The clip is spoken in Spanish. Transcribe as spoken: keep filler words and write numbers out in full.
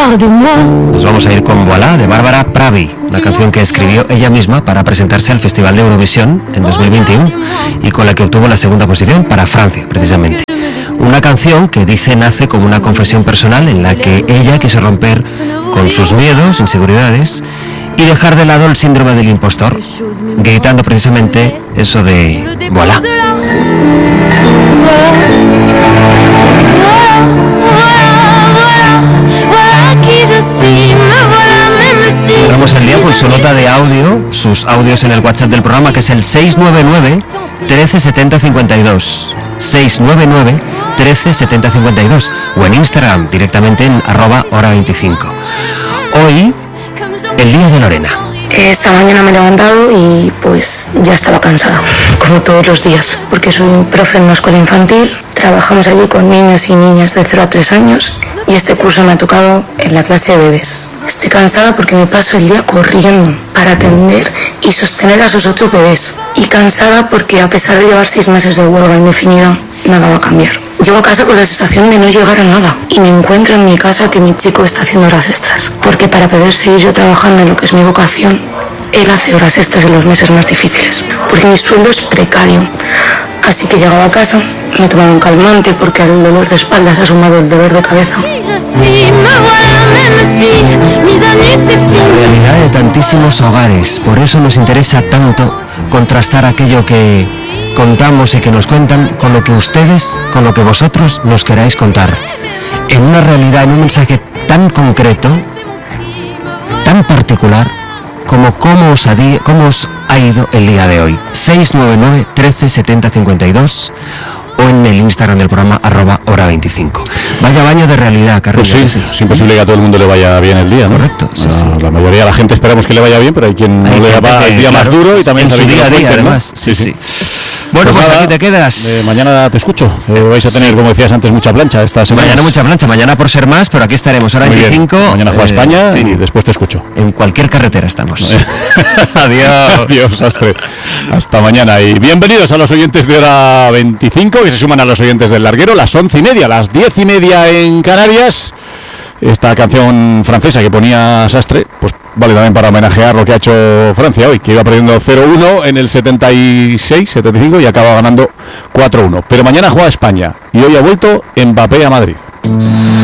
Nos vamos a ir con Voilà, de Bárbara Pravi, una canción que escribió ella misma para presentarse al Festival de Eurovisión en dos mil veintiuno y con la que obtuvo la segunda posición para Francia, precisamente. Una canción que dice nace como una confesión personal en la que ella quiso romper con sus miedos, inseguridades y dejar de lado el síndrome del impostor, gritando precisamente eso de Voilà. Cerramos el día con su nota de audio, sus audios en el WhatsApp del programa, que es el seis nueve nueve, trece setenta cincuenta y dos. seis nueve nueve, trece setenta cincuenta y dos, o en Instagram directamente en arroba hora veinticinco. Hoy, el día de Lorena. Esta mañana me he levantado y pues ya estaba cansada, como todos los días, porque soy un profe en una escuela infantil, trabajamos allí con niños y niñas de cero a tres años y este curso me ha tocado en la clase de bebés. Estoy cansada porque me paso el día corriendo para atender y sostener a esos ocho bebés, y cansada porque a pesar de llevar seis meses de huelga indefinida, nada va a cambiar. Llego a casa con la sensación de no llegar a nada y me encuentro en mi casa que mi chico está haciendo horas extras, porque para poder seguir yo trabajando en lo que es mi vocación, él hace horas extras en los meses más difíciles, porque mi sueldo es precario. Así que llegaba a casa, me tomaba un calmante porque al dolor de espalda se ha sumado el dolor de cabeza. La realidad de tantísimos hogares, por eso nos interesa tanto contrastar aquello que contamos y que nos cuentan con lo que ustedes, con lo que vosotros nos queráis contar. En una realidad, en un mensaje tan concreto, tan particular, como cómo os, ha, cómo os ha ido el día de hoy. seis nueve nueve, trece setenta cincuenta y dos o en el Instagram del programa arroba hora veinticinco. Vaya baño de realidad, Carrillo. Pues sí, es imposible que a todo el mundo le vaya bien el día, ¿no? Correcto, sí, a, sí. La mayoría de la gente esperamos que le vaya bien, pero hay quien hay no le va el día claro, más duro y también en su día a día, además. ¿no? Sí, sí. sí. Bueno, pues, pues nada, aquí te quedas. Eh, mañana te escucho. Eh, vais a tener, sí. como decías antes, mucha plancha esta semana. Mañana mucha plancha, mañana por ser más, pero aquí estaremos, hora veinticinco. Mañana juega eh, España sí. y después te escucho. En cualquier carretera estamos. Adiós. Adiós, Astre. Hasta mañana y bienvenidos a los oyentes de hora veinticinco que se suman a los oyentes del Larguero, las once y media, las diez y media en Canarias. Esta canción francesa que ponía Sastre, pues vale también para homenajear lo que ha hecho Francia hoy, que iba perdiendo cero uno en el setenta y seis, setenta y cinco y acaba ganando cuatro uno. Pero mañana juega España y hoy ha vuelto Mbappé a Madrid.